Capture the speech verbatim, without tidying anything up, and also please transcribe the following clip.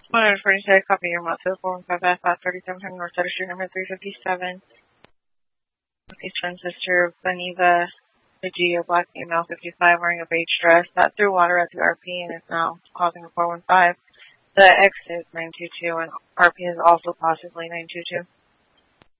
one forty-six, copy your mouth to the four one five F at thirty-seven hundred North Sutter Street, number three fifty-seven. Okay, twin sister Beniva Gio, black female, fifty-five, wearing a beige dress, that threw water at the R P and is now causing a four one five. The exit is nine two two and R P is also possibly nine two two.